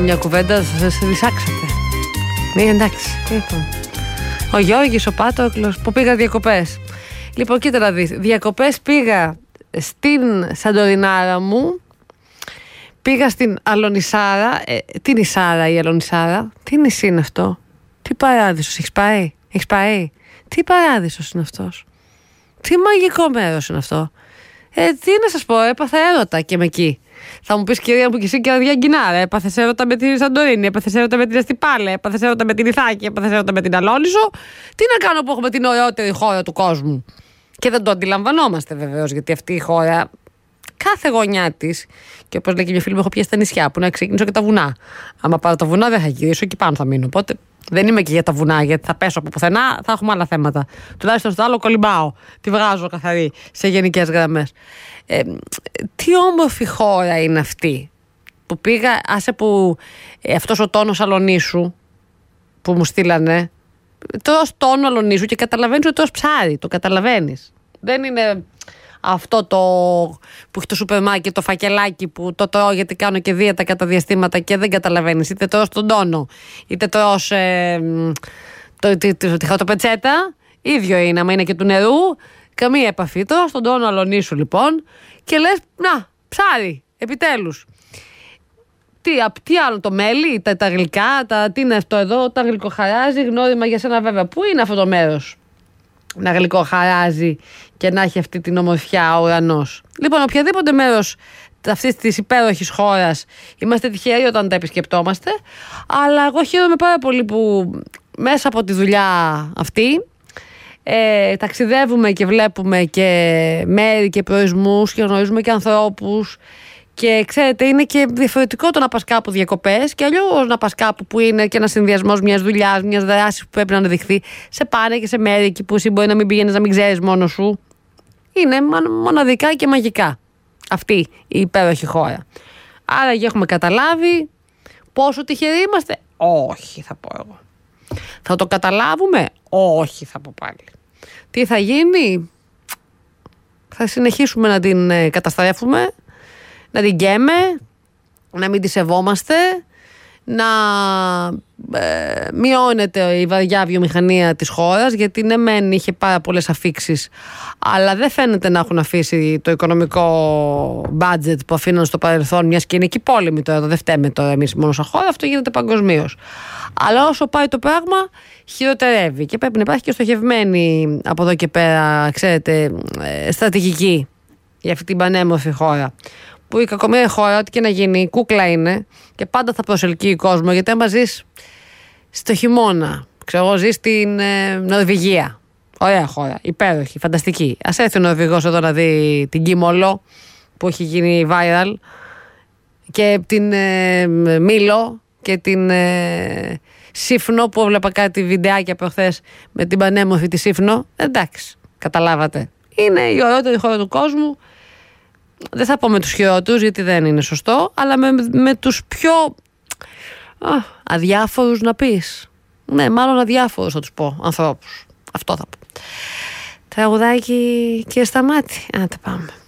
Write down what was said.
Μια κουβέντα θα σας δισάξετε. Ναι, εντάξει. Λοιπόν. Ο Γιώργης, ο Πάτοκλος, που πήγα διακοπές. Λοιπόν, κοίτα να δεις. Διακοπές πήγα στην Σαντορινάρα μου. Πήγα στην Αλονισάρα. Τι νησάρα η Αλονισάρα? Τι νησί είναι αυτό? Τι παράδεισος? Έχεις πάει? Έχεις πάει? Τι παράδεισος είναι αυτός? Τι μαγικό μέρος είναι αυτό? Τι να σας πω, έπαθα έρωτα και με εκεί. Θα μου πεις, κυρία μου, και εσύ και αδειά γκινάρα. Έπαθες έρωτα με την Σαντορίνη, έπαθες έρωτα με την Αστυπάλε, έπαθες έρωτα με την Ιθάκη, έπαθες έρωτα με την Αλόνισο. Τι να κάνω που έχουμε την ωραιότερη χώρα του κόσμου? Και δεν το αντιλαμβανόμαστε βεβαίως, γιατί αυτή η χώρα, κάθε γωνιά της, και όπως λέει και μια φίλη μου, έχω πιάσει τα νησιά, που να ξεκινήσω και τα βουνά. Άμα πάρω τα βουνά, δεν θα γυρίσω, εκεί πάνω θα μείνω. Οπότε δεν είμαι και για τα βουνά, γιατί θα πέσω από πουθενά, θα έχουμε άλλα θέματα. Τουλάχιστον στο άλλο κολυμπάω. Τη βγάζω καθαρή σε γενικές γραμμές. Τι όμορφη χώρα είναι αυτή που πήγα, άσε που αυτός ο τόνος Αλονίσου που μου στείλανε, τρως τόνο Αλονίσου και καταλαβαίνεις ότι τρως ψάρι, το καταλαβαίνεις. Δεν είναι αυτό το που έχει το σούπερ μάρκετ, το φακελάκι που το τρώω γιατί κάνω και δίαιτα κατά διαστήματα και δεν καταλαβαίνεις. Είτε τρως τον τόνο, είτε τρως τη χαρτοπετσέτα, ίδιο είναι, άμα είναι και του νερού. Καμία επαφή. Τώρα στον τόνο Αλονίσου λοιπόν και λες, να, ψάρι, επιτέλους. Τι άλλο, το μέλι, τα γλυκά, τι είναι αυτό εδώ, τα γλυκοχαράζει, γνώριμα για σένα βέβαια. Πού είναι αυτό το μέρος να γλυκοχαράζει και να έχει αυτή την ομορφιά ο ουρανός? Λοιπόν, οποιαδήποτε μέρος αυτής της υπέροχης χώρας είμαστε τυχεροί όταν τα επισκεπτόμαστε, αλλά εγώ χαίρομαι πάρα πολύ που μέσα από τη δουλειά αυτή ταξιδεύουμε και βλέπουμε και μέρη και προορισμούς και γνωρίζουμε και ανθρώπους και ξέρετε, είναι και διαφορετικό το να πας κάπου διακοπές και αλλιώς να πας κάπου που είναι και ένας συνδυασμός μιας δουλειάς, μιας δράσης που πρέπει να αναδειχθεί. Σε πάνε και σε μέρη εκεί που εσύ μπορεί να μην πηγαίνεις, να μην ξέρεις μόνος σου. Είναι μοναδικά και μαγικά αυτή η υπέροχη χώρα. Άρα και έχουμε καταλάβει πόσο τυχεροί είμαστε. Όχι, θα πω εγώ. Θα το καταλάβουμε? Όχι, θα πω πάλι. Τι θα γίνει? Θα συνεχίσουμε να την καταστρέφουμε, να την καίμε, να μην τη σεβόμαστε, να μειώνεται η βαριά βιομηχανία της χώρας, γιατί ναι μεν είχε πάρα πολλές αφίξεις, αλλά δεν φαίνεται να έχουν αφήσει το οικονομικό budget που αφήναν στο παρελθόν, μιας και είναι και πόλεμη τώρα, δεν φταίμε τώρα εμείς μόνο σαν χώρα, αυτό γίνεται παγκοσμίως. Αλλά όσο πάει το πράγμα χειροτερεύει και πρέπει να υπάρχει και στοχευμένη από εδώ και πέρα, ξέρετε, στρατηγική για αυτή την πανέμορφη χώρα. Που η κακομοίρη χώρα, ό,τι και να γίνει, κούκλα είναι και πάντα θα προσελκύει κόσμο. Γιατί άμα ζεις στο χειμώνα, ξέρω εγώ, ζεις στην Νορβηγία. Ωραία χώρα, υπέροχη, φανταστική. Ας έρθει ο Νορβηγός εδώ να δει την Κίμολο που έχει γίνει viral και την Μήλο και την Σύφνο που έβλεπα κάτι βιντεάκια προχθές με την πανέμορφη τη Σύφνο. Εντάξει, καταλάβατε. Είναι η ωραιότερη χώρα του κόσμου. Δεν θα πω με τους χειρότερους γιατί δεν είναι σωστό, αλλά με τους πιο αδιάφορους να πεις. Ναι, μάλλον αδιάφορους θα τους πω, ανθρώπους. Αυτό θα πω. Τραγουδάκι και Σταμάτη. Άντε πάμε.